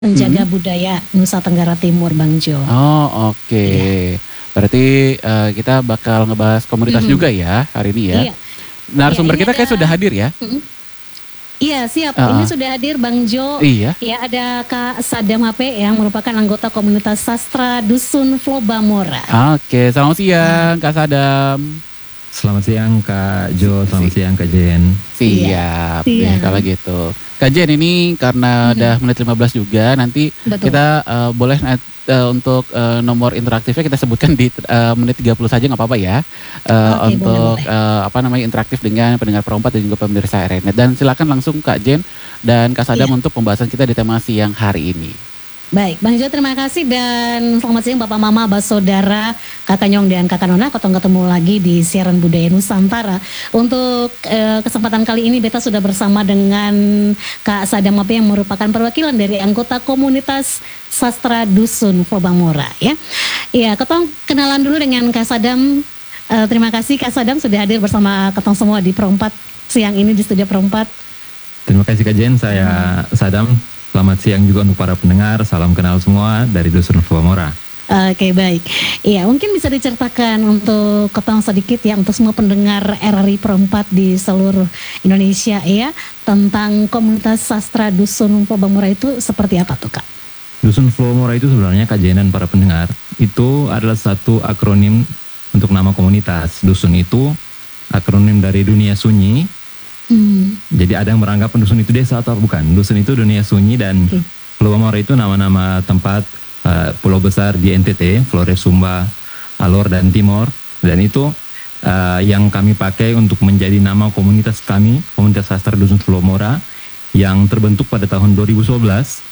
menjaga Mhm. budaya Nusa Tenggara Timur, Bang Jo. Oh, oke. Iya. Berarti, kita bakal ngebahas komunitas Mhm. juga ya, hari ini ya. Iya. Iya, Narasumber ini kita ada kayak sudah hadir ya? mhm. Iya, siap. Ini Heeh. sudah hadir Bang Jo. Iya? Ya, ada Kak Sadam HP yang merupakan anggota komunitas sastra Dusun Flobamora. Oke, selamat siang Kak Sadam. Selamat siang Kak Jo, Si selamat siang Kak Jen. Siap, ya Siang. kalau gitu. Kak Jen, ini karena udah menit 15 juga, nanti Betul. kita boleh untuk nomor interaktifnya kita sebutkan di menit 30 saja nggak apa-apa ya. Oke, Untuk boleh. interaktif dengan pendengar Perompat dan juga pemirsa RNet. Dan silakan langsung Kak Jen dan Kak Sadam Iya. untuk pembahasan kita di tema siang hari ini. Baik, Bang Jo terima kasih dan selamat siang Bapak Mama, Abah Saudara, Kakak Nyong dan Kakak Nona. Ketemu lagi di siaran budaya Nusantara. Untuk kesempatan kali ini Beta sudah bersama dengan Kak Sadam Mape yang merupakan perwakilan dari anggota komunitas sastra Dusun Flobamora ya. Iya, ketong kenalan dulu dengan Kak Sadam. Terima kasih Kak Sadam sudah hadir bersama ketong semua di Perompat siang ini di studio Perompat. Terima kasih Kak Jen, saya Sadam. Selamat siang juga untuk para pendengar, salam kenal semua dari Dusun Flobamora. Oke, baik. Iya, mungkin bisa diceritakan untuk ketong sedikit ya untuk semua pendengar RRI Perempat di seluruh Indonesia ya tentang komunitas sastra Dusun Flobamora itu seperti apa tuh Kak? Dusun Flobamora itu sebenarnya Kak Jen dan para pendengar, itu adalah satu akronim untuk nama komunitas. Dusun itu akronim dari dunia sunyi. Jadi ada yang beranggapan dusun itu desa atau bukan. Dusun itu dunia sunyi dan Flobamora itu nama-nama tempat pulau besar di NTT, Flores, Sumba, Alor dan Timor. Dan itu yang kami pakai untuk menjadi nama komunitas kami, komunitas sastra Dusun Flobamora yang terbentuk pada tahun 2011.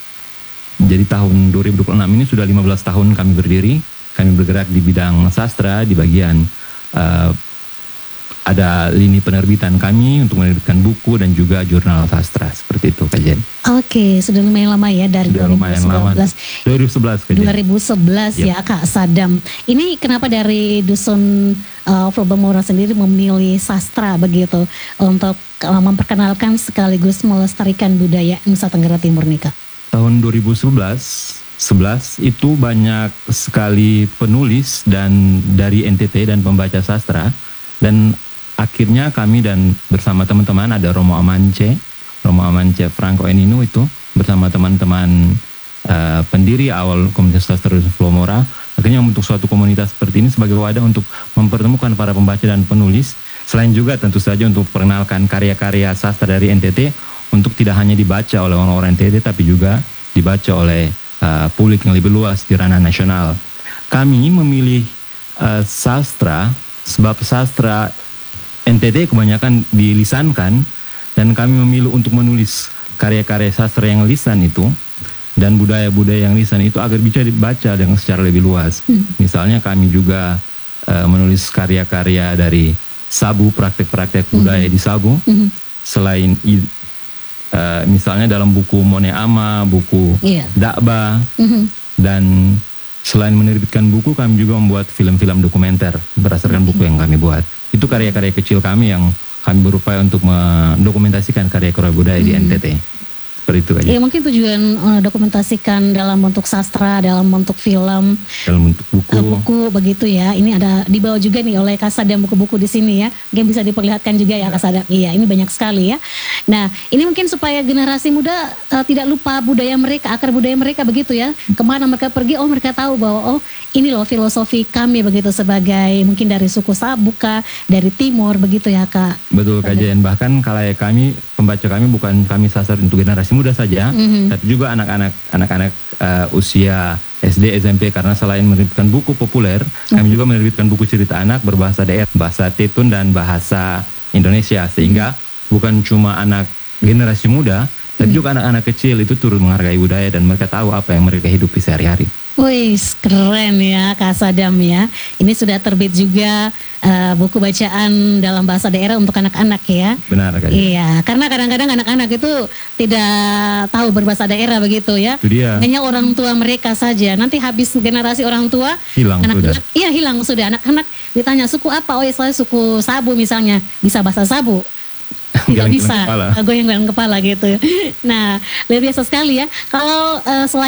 Jadi tahun 2026 ini sudah 15 tahun kami berdiri. Kami bergerak di bidang sastra di bagian ada lini penerbitan kami untuk menerbitkan buku dan juga jurnal sastra seperti itu Kak Jen. Oke, sudah lumayan lama ya dari Sudah lumayan lama. 2011 Kak Jen. 2011 ya Kak Sadam. Ini kenapa dari Dusun Flobamora sendiri memilih sastra begitu untuk memperkenalkan sekaligus melestarikan budaya Nusa Tenggara Timur nih Kak? Tahun 2011 itu banyak sekali penulis dan dari NTT dan pembaca sastra dan akhirnya kami dan bersama teman-teman ada Romo Amance Franco Enino itu bersama teman-teman pendiri awal komunitas sastra Dusun Flobamora akhirnya membentuk suatu komunitas seperti ini sebagai wadah untuk mempertemukan para pembaca dan penulis selain juga tentu saja untuk memperkenalkan karya-karya sastra dari NTT untuk tidak hanya dibaca oleh orang-orang NTT tapi juga dibaca oleh publik yang lebih luas di ranah nasional. Kami memilih sastra sebab sastra NTT kebanyakan dilisankan dan kami memilih untuk menulis karya-karya sastra yang lisan itu dan budaya-budaya yang lisan itu agar bisa dibaca dengan secara lebih luas. Misalnya kami juga menulis karya-karya dari Sabu, praktek-praktek budaya di Sabu. Selain misalnya dalam buku Mone Ama, buku Dakba dan selain menerbitkan buku kami juga membuat film-film dokumenter berdasarkan buku yang kami buat. Itu karya-karya kecil kami yang kami berupaya untuk mendokumentasikan karya-karya budaya di NTT. Seperti itu aja. Ya mungkin tujuan dokumentasikan dalam bentuk sastra, dalam bentuk film, dalam bentuk buku begitu ya. Ini ada dibawa juga nih oleh Kak Sadam buku-buku di sini ya. Mungkin bisa diperlihatkan juga ya Kak Sadam. Iya, ini banyak sekali ya. Nah, ini mungkin supaya generasi muda tidak lupa budaya mereka, akar budaya mereka begitu ya. Kemana mereka pergi, mereka tahu bahwa ini loh filosofi kami begitu sebagai mungkin dari suku Sabuka, dari Timur begitu ya Kak. Betul Kak Jen. Bahkan kalau kami pembaca kami bukan kami sasar untuk generasi muda saja, tapi juga anak-anak usia SD, SMP karena selain menerbitkan buku populer, kami juga menerbitkan buku cerita anak berbahasa daerah, bahasa Tetun dan bahasa Indonesia sehingga bukan cuma anak generasi muda, tapi juga anak-anak kecil itu turut menghargai budaya dan mereka tahu apa yang mereka hidupi sehari-hari. Wih, keren ya Kak Sadam ya. Ini sudah terbit juga buku bacaan dalam bahasa daerah untuk anak-anak ya. Benar Kak. Iya, karena kadang-kadang anak-anak itu tidak tahu berbahasa daerah begitu ya. Itu dia. Hanya orang tua mereka saja. Nanti habis generasi orang tua, hilang anak-anak, sudah. Iya hilang sudah. Anak-anak ditanya suku apa? Oh ya saya suku Sabu misalnya, bisa bahasa Sabu. tidak Geleng-geleng bisa kepala. goyang-goyang kepala gitu. Nah, luar biasa sekali ya. Kalau selain